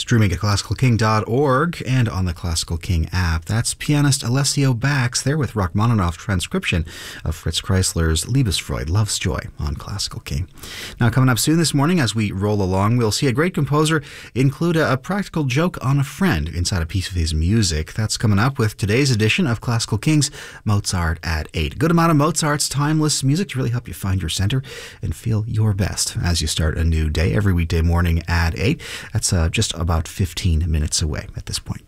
streaming at classicalking.org and on the Classical King app. That's pianist Alessio Bax there with Rachmaninoff transcription of Fritz Kreisler's Liebesfreude, Love's Joy, on Classical King. Now, coming up soon this morning as we roll along, we'll see a great composer include a practical joke on a friend inside a piece of his music. That's coming up with today's edition of Classical King's Mozart at 8. A good amount of Mozart's timeless music to really help you find your center and feel your best as you start a new day every weekday morning at 8. That's just about 15 minutes away at this point.